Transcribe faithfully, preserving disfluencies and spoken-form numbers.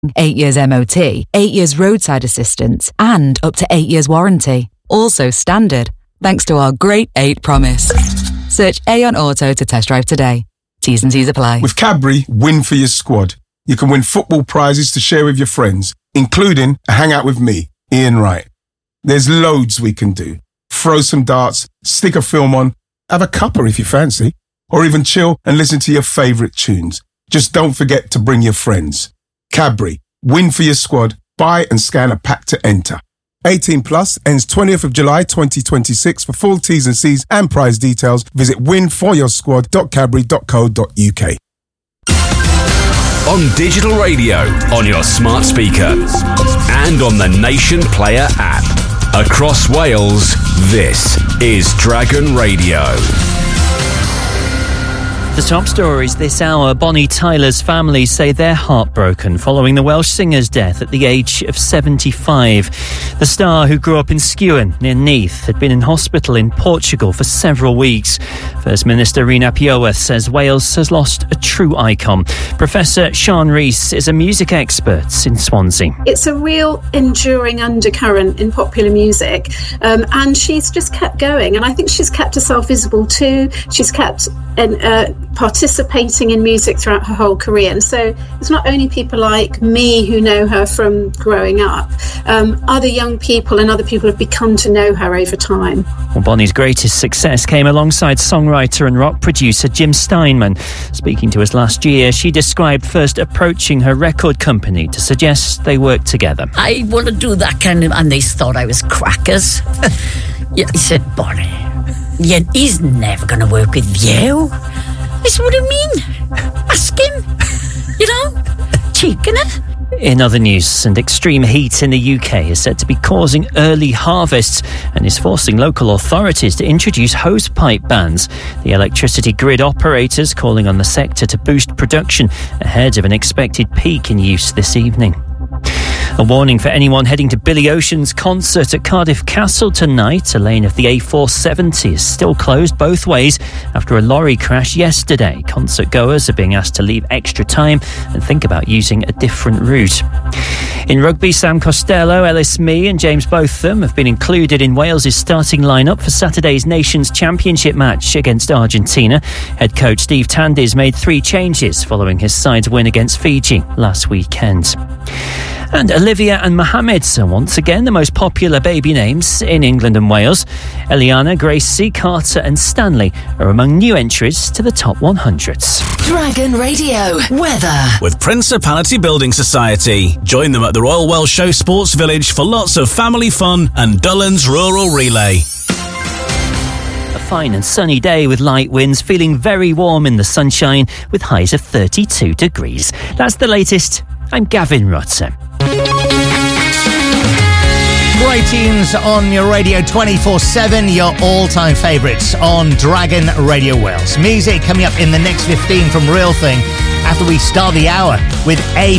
eight years M O T, eight years roadside assistance, and up to eight years warranty. Also standard, thanks to our Great eight promise. Search Aon Auto to test drive today. T's and C's apply. With Cadbury, win for your squad. You can win football prizes to share with your friends, including a hangout with me, Ian Wright. There's loads we can do. Throw some darts, stick a film on, have a cuppa if you fancy, or even chill and listen to your favourite tunes. Just don't forget to bring your friends. Cadbury, win for your squad. Buy and scan a pack to enter. eighteen plus, ends twentieth of July twenty twenty-six. For full T's and C's and prize details, visit win for your squad dot cadbury dot co dot uk. On digital radio, on your smart speaker, and on the Nation Player app. Across Wales, this is Dragon Radio. The top stories this hour. Bonnie Tyler's family say they're heartbroken following the Welsh singer's death at the age of seventy-five. The star, who grew up in Skewen near Neath, had been in hospital in Portugal for several weeks. First Minister Rhys Iorwerth says Wales has lost a true icon. Professor Sian Rees is a music expert in Swansea. It's a real enduring undercurrent in popular music, um, and she's just kept going, and I think she's kept herself visible too. She's kept an, uh, participating in music throughout her whole career, and so it's not only people like me who know her from growing up. Um, other young people and other people have become to know her over time. Well, Bonnie's greatest success came alongside songwriter and rock producer Jim Steinman. Speaking to us last year, she described first approaching her record company to suggest they work together. I want to do that kind of, and they thought I was crackers. Yeah, he said, Bonnie, yeah, he's never going to work with you. I said, what do you mean? Ask him. You know, chicken it. In other news, and extreme heat in the U K is said to be causing early harvests and is forcing local authorities to introduce hosepipe bans. The electricity grid operators calling on the sector to boost production ahead of an expected peak in use this evening. A warning for anyone heading to Billy Ocean's concert at Cardiff Castle tonight. A lane of the A four seventy is still closed both ways after a lorry crash yesterday. Concert goers are being asked to leave extra time and think about using a different route. In rugby, Sam Costello, Ellis Mee and James Botham have been included in Wales' starting lineup for Saturday's Nations Championship match against Argentina. Head coach Steve Tandis made three changes following his side's win against Fiji last weekend. And Olivia and Mohammed are once again the most popular baby names in England and Wales. Eliana, Gracie, Carter and Stanley are among new entries to the top one hundreds. Dragon Radio weather. With Principality Building Society. Join them at the Royal Welsh Show Sports Village for lots of family fun and Dullan's Rural Relay. A fine and sunny day with light winds, feeling very warm in the sunshine with highs of thirty-two degrees. That's the latest. I'm Gavin Rutter. Great tunes on your radio twenty-four seven, your all-time favourites on Dragon Radio Wales. Music coming up in the next fifteen from Real Thing after we start the hour with A